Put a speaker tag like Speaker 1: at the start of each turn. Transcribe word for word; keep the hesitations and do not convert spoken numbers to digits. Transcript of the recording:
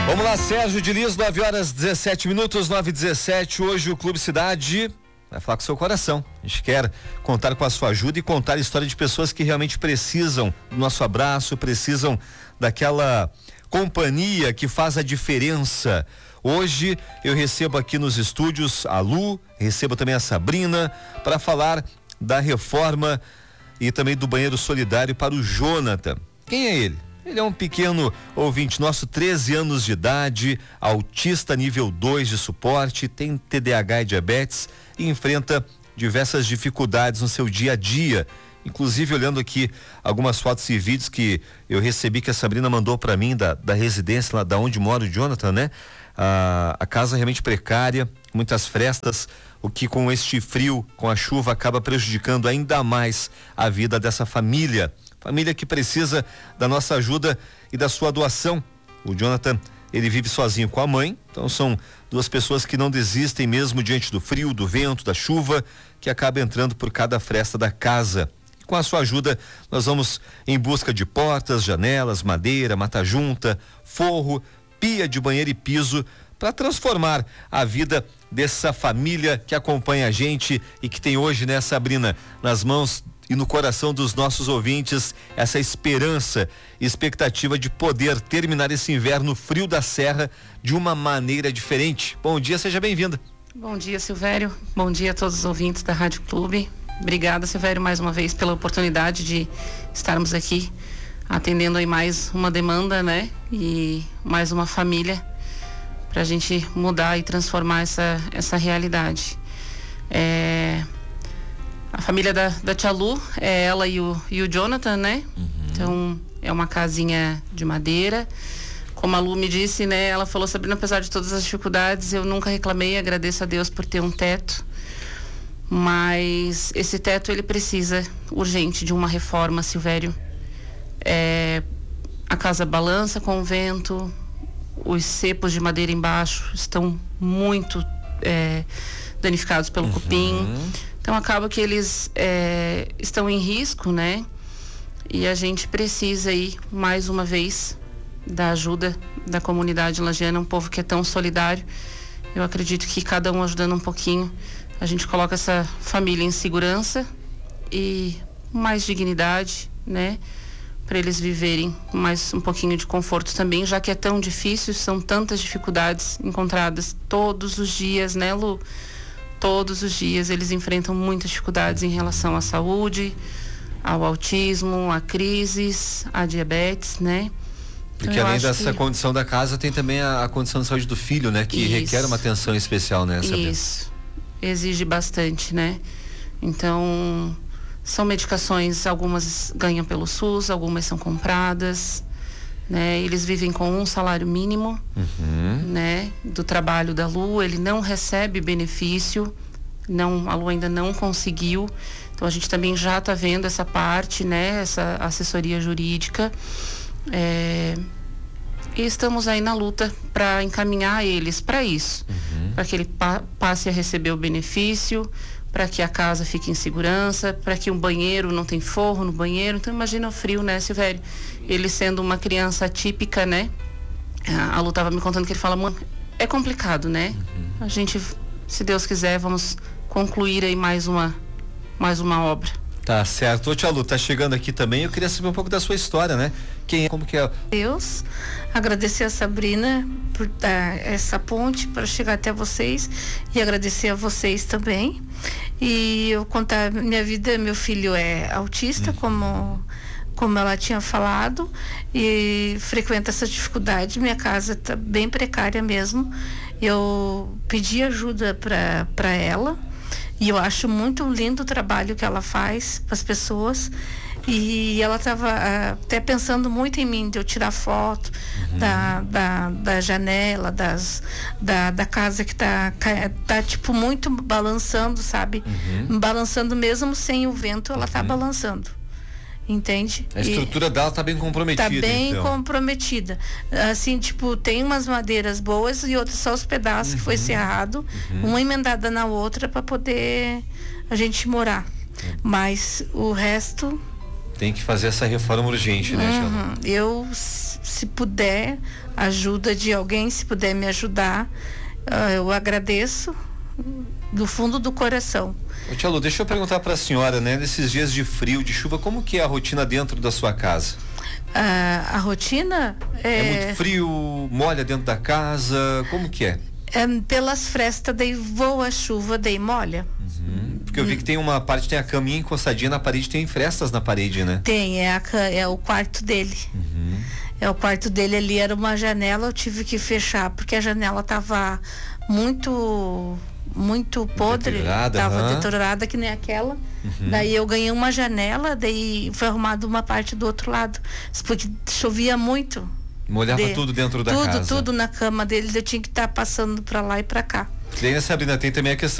Speaker 1: Vamos lá, Sérgio Diniz, nove horas dezessete minutos, nove e dezessete. Hoje o Clube Cidade vai falar com o seu coração. A gente quer contar com a sua ajuda e contar a história de pessoas que realmente precisam do nosso abraço, precisam daquela companhia que faz a diferença. Hoje eu recebo aqui nos estúdios a Lu, recebo também a Sabrina para falar da reforma e também do banheiro solidário para o Jonathan. Quem é ele? Ele é um pequeno ouvinte nosso, treze anos de idade, autista nível dois de suporte, tem T D A H e diabetes e enfrenta diversas dificuldades no seu dia a dia. Inclusive, olhando aqui algumas fotos e vídeos que eu recebi, que a Sabrina mandou para mim da, da residência lá da onde mora o Jonathan, né? A, a casa realmente precária, muitas frestas, o que com este frio, com a chuva, acaba prejudicando ainda mais a vida dessa família. Família que precisa da nossa ajuda e da sua doação. O Jonathan, ele vive sozinho com a mãe, então são duas pessoas que não desistem mesmo diante do frio, do vento, da chuva, que acaba entrando por cada fresta da casa. E com a sua ajuda, nós vamos em busca de portas, janelas, madeira, mata-junta, forro, pia de banheiro e piso, para transformar a vida dessa família que acompanha a gente e que tem hoje, né, Sabrina, nas mãos e no coração dos nossos ouvintes, essa esperança e expectativa de poder terminar esse inverno frio da Serra de uma maneira diferente. Bom dia, seja bem-vinda.
Speaker 2: Bom dia, Silvério. Bom dia a todos os ouvintes da Rádio Clube. Obrigada, Silvério, mais uma vez pela oportunidade de estarmos aqui atendendo aí mais uma demanda, né? E mais uma família para a gente mudar e transformar essa, essa realidade. É... A família da, da Tia Lu é ela e o, e o Jonathan, né? Uhum. Então, é uma casinha de madeira. Como a Lu me disse, né? Ela falou, Sabrina, apesar de todas as dificuldades, eu nunca reclamei, agradeço a Deus por ter um teto. Mas esse teto, ele precisa urgente de uma reforma, Silvério. É, a casa balança com o vento, os cepos de madeira embaixo estão muito é, danificados pelo uhum. cupim. Então acaba que eles é, estão em risco, né? E a gente precisa aí, mais uma vez, da ajuda da comunidade lagiana, um povo que é tão solidário. Eu acredito que cada um ajudando um pouquinho, a gente coloca essa família em segurança e mais dignidade, né? Para eles viverem com mais um pouquinho de conforto também, já que é tão difícil, são tantas dificuldades encontradas todos os dias, né, Lu? Todos os dias eles enfrentam muitas dificuldades em relação à saúde, ao autismo, a crises, a diabetes, né?
Speaker 1: Porque então, além dessa que... condição da casa, tem também a, a condição de saúde do filho, né? Que Isso. requer uma atenção especial, né? Sabrina?
Speaker 2: Isso, exige bastante, né? Então, são medicações, algumas ganham pelo SUS, algumas são compradas, né? Eles vivem com um salário mínimo, uhum. né? Do trabalho da Lu, ele não recebe benefício, não, a Lu ainda não conseguiu, então a gente também já está vendo essa parte, né? Essa assessoria jurídica, é, e estamos aí na luta para encaminhar eles para isso, uhum. para que ele pa- passe a receber o benefício, para que a casa fique em segurança, para que o banheiro não tem forro no banheiro. Então imagina o frio, né, Silvério? Ele sendo uma criança atípica, né? A Lu estava me contando que ele fala, mãe, é complicado, né? Uhum. A gente, se Deus quiser, vamos concluir aí mais uma, mais uma obra.
Speaker 1: Tá certo. Ô, tia Lu, tá chegando aqui também, eu queria saber um pouco da sua história, né? Quem é, como que é?
Speaker 3: Deus, agradecer a Sabrina por dar essa ponte para chegar até vocês e agradecer a vocês também. E eu contar minha vida, meu filho é autista, uhum. como como ela tinha falado, e frequenta essa dificuldade. Minha casa está bem precária mesmo. Eu pedi ajuda para para ela. E eu acho muito lindo o trabalho que ela faz para as pessoas. E ela estava uh, até pensando muito em mim, de eu tirar foto uhum. da, da, da janela, das, da, da casa que está tá, tipo, muito balançando, sabe? Uhum. Balançando mesmo sem o vento, ela está uhum. balançando. Entende?
Speaker 1: A estrutura e dela tá bem comprometida.
Speaker 3: Tá bem
Speaker 1: então.
Speaker 3: comprometida. Assim, tipo, tem umas madeiras boas e outras só os pedaços uhum. que foi serrado, uhum. uma emendada na outra para poder a gente morar. Uhum. Mas o resto
Speaker 1: Tem que fazer essa reforma urgente, né, Gelo?
Speaker 3: Uhum. Eu, se puder, ajuda de alguém, se puder me ajudar, eu agradeço do fundo do coração.
Speaker 1: Ô, Tia Lu, deixa eu perguntar para a senhora, né, nesses dias de frio, de chuva, como que é a rotina dentro da sua casa?
Speaker 3: Ah, a rotina é...
Speaker 1: É muito frio, molha dentro da casa, como que é?
Speaker 3: É pelas frestas, daí voa a chuva, daí molha.
Speaker 1: Uhum. Porque eu vi que tem uma parte, tem a caminha encostadinha na parede, tem frestas na parede, né?
Speaker 3: Tem, é, a, é o quarto dele.
Speaker 1: Uhum.
Speaker 3: É o quarto dele ali, era uma janela, eu tive que fechar, porque a janela tava muito, muito podre.
Speaker 1: Deteriorada,
Speaker 3: tava
Speaker 1: uhum.
Speaker 3: deteriorada, que nem aquela.
Speaker 1: Uhum.
Speaker 3: Daí eu ganhei uma janela, daí foi arrumado uma parte do outro lado. Porque chovia muito.
Speaker 1: Molhava
Speaker 3: de,
Speaker 1: tudo dentro da
Speaker 3: tudo,
Speaker 1: casa.
Speaker 3: Tudo, tudo na cama dele, eu tinha que estar tá passando pra lá e pra cá.
Speaker 1: E aí, Sabrina, tem também a questão